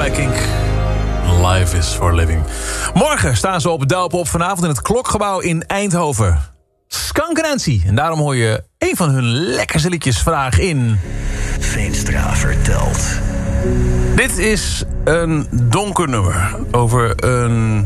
Kink. Life is for living. Morgen staan ze op Douwpop, vanavond in het Klokgebouw in Eindhoven. Skank en Nancy. En daarom hoor je een van hun lekkerste liedjes vandaag in... Veenstra vertelt. Dit is een donker nummer over een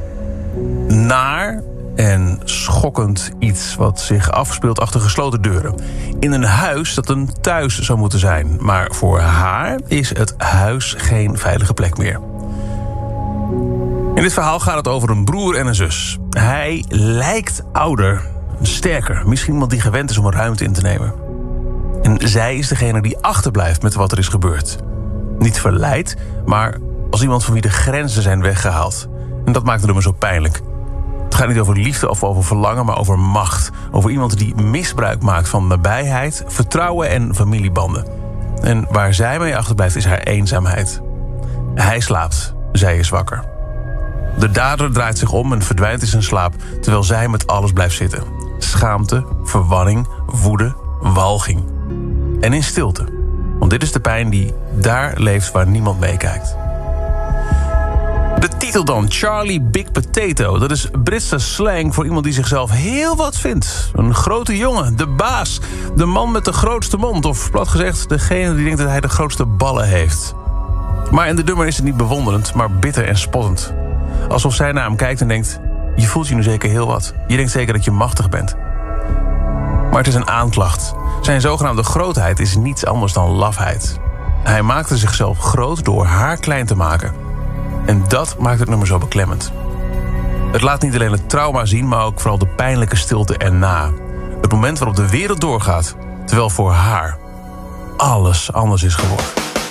naar en schokkend iets wat zich afspeelt achter gesloten deuren. In een huis dat een thuis zou moeten zijn. Maar voor haar is het huis geen veilige plek meer. In dit verhaal gaat het over een broer en een zus. Hij lijkt ouder, sterker. Misschien iemand die gewend is om een ruimte in te nemen. En zij is degene die achterblijft met wat er is gebeurd. Niet verleid, maar als iemand van wie de grenzen zijn weggehaald. En dat maakt het nummer zo pijnlijk. Het gaat niet over liefde of over verlangen, maar over macht. Over iemand die misbruik maakt van nabijheid, vertrouwen en familiebanden. En waar zij mee achterblijft is haar eenzaamheid. Hij slaapt, zij is wakker. De dader draait zich om en verdwijnt in zijn slaap, terwijl zij met alles blijft zitten. Schaamte, verwarring, woede, walging. En in stilte. Want dit is de pijn die daar leeft waar niemand meekijkt. De titel dan, Charlie Big Potato. Dat is Britse slang voor iemand die zichzelf heel wat vindt. Een grote jongen, de baas, de man met de grootste mond. Of plat gezegd, degene die denkt dat hij de grootste ballen heeft. Maar in de nummer is het niet bewonderend, maar bitter en spottend. Alsof zij naar hem kijkt en denkt... je voelt je nu zeker heel wat. Je denkt zeker dat je machtig bent. Maar het is een aanklacht. Zijn zogenaamde grootheid is niets anders dan lafheid. Hij maakte zichzelf groot door haar klein te maken. En dat maakt het nummer zo beklemmend. Het laat niet alleen het trauma zien, maar ook vooral de pijnlijke stilte erna. Het moment waarop de wereld doorgaat, terwijl voor haar alles anders is geworden.